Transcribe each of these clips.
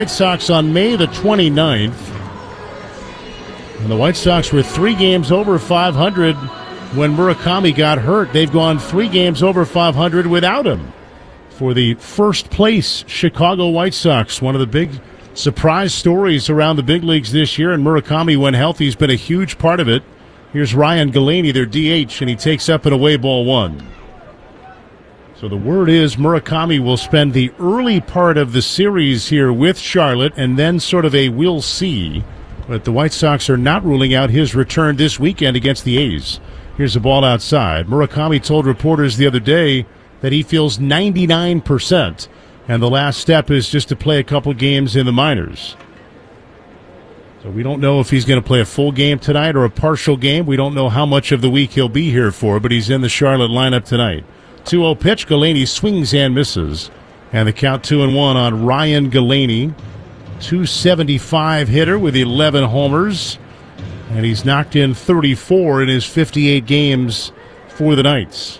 White Sox on May the 29th. And the White Sox were 3 games over 500 when Murakami got hurt. They've gone 3 games over 500 without him. For the first place Chicago White Sox, one of the big surprise stories around the big leagues this year, and Murakami, when healthy, has been a huge part of it. Here's Ryan Galaney, their DH, and he takes up an away ball 1. So the word is Murakami will spend the early part of the series here with Charlotte, and then sort of a we'll see. But the White Sox are not ruling out his return this weekend against the A's. Here's the ball outside. Murakami told reporters the other day that he feels 99%, and the last step is just to play a couple games in the minors. So we don't know if he's going to play a full game tonight or a partial game. We don't know how much of the week he'll be here for, but he's in the Charlotte lineup tonight. 2-0 pitch. Galaney swings and misses. And the count 2-1 on Ryan Galaney. 275 hitter with 11 homers. And he's knocked in 34 in his 58 games for the Knights.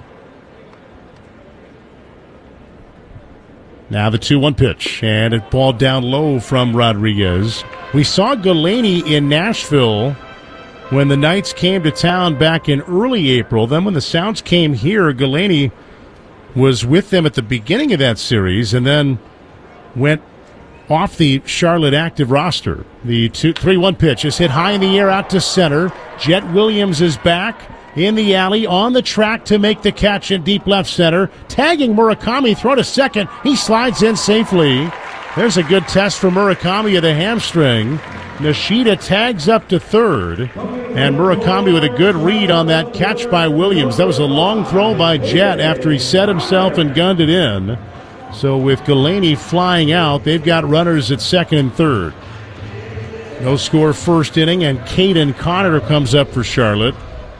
Now the 2-1 pitch. And it ball down low from Rodriguez. We saw Galaney in Nashville when the Knights came to town back in early April. Then when the Sounds came here, Galaney was with them at the beginning of that series and then went off the Charlotte active roster. The 3-1 pitch is hit high in the air out to center. Jet Williams is back in the alley on the track to make the catch in deep left center. Tagging Murakami, throw to second. He slides in safely. There's a good test for Murakami of the hamstring. Nishida tags up to third, and Murakami with a good read on that catch by Williams. That was a long throw by Jet after he set himself and gunned it in. So with Galaney flying out, they've got runners at second and third. No score first inning, and Caden Connor comes up for Charlotte.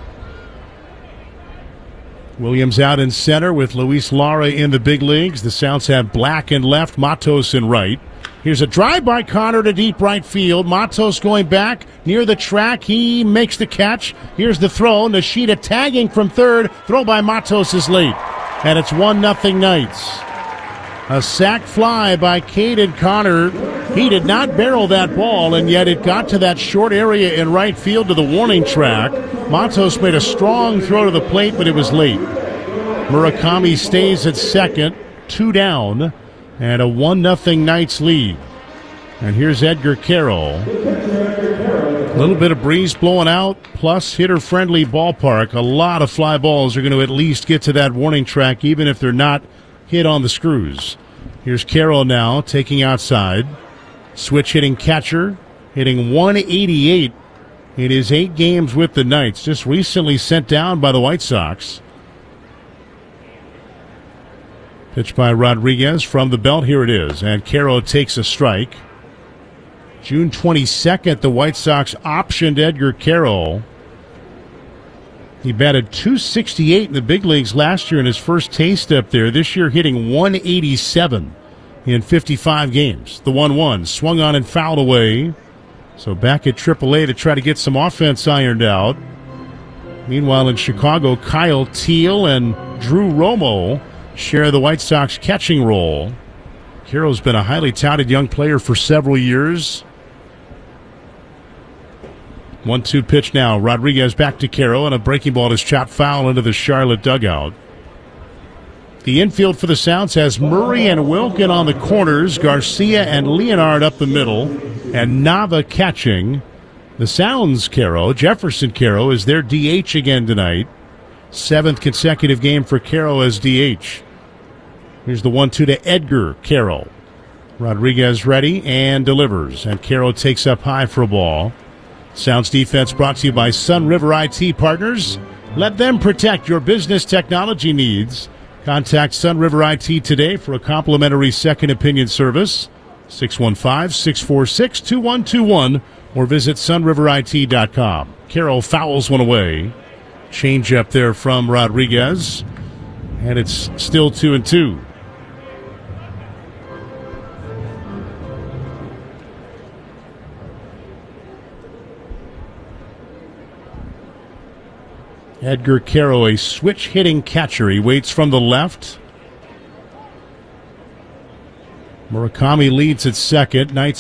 Williams out in center with Luis Lara in the big leagues. The Sounds have Black in left, Matos in right. Here's a drive by Connor to deep right field. Matos going back near the track. He makes the catch. Here's the throw. Nishida tagging from third. Throw by Matos is late. And it's 1-0 Knights. A sac fly by Caden Connor. He did not barrel that ball, and yet it got to that short area in right field to the warning track. Matos made a strong throw to the plate, but it was late. Murakami stays at second, 2 down. And a 1-0 Knights lead. And here's Edgar Carroll. A little bit of breeze blowing out, plus hitter-friendly ballpark. A lot of fly balls are going to at least get to that warning track, even if they're not hit on the screws. Here's Carroll now, taking outside. Switch hitting catcher, hitting 188 in his 8 games with the Knights. Just recently sent down by the White Sox. Pitch by Rodriguez from the belt. Here it is. And Carroll takes a strike. June 22nd, the White Sox optioned Edgar Carroll. He batted .268 in the big leagues last year in his first taste up there. This year hitting 187 in 55 games. The 1-1 swung on and fouled away. So back at AAA to try to get some offense ironed out. Meanwhile in Chicago, Kyle Teal and Drew Romo share the White Sox catching role. Carroll's been a highly touted young player for several years. 1-2 pitch now. Rodriguez back to Carroll, and a breaking ball is chopped foul into the Charlotte dugout. The infield for the Sounds has Murray and Wilkin on the corners, Garcia and Leonard up the middle, and Nava catching. The Sounds Jefferson Carroll is their DH again tonight. 7th consecutive game for Carroll as DH. Here's the 1-2 to Edgar Carroll. Rodriguez ready and delivers. And Carroll takes up high for a ball. Sounds defense brought to you by Sun River IT Partners. Let them protect your business technology needs. Contact Sun River IT today for a complimentary second opinion service. 615-646-2121 or visit sunriverit.com. Carroll fouls one away. Change up there from Rodriguez, and it's still 2-2. Edgar Carroll, a switch-hitting catcher. He waits from the left. Murakami leads at second. Knights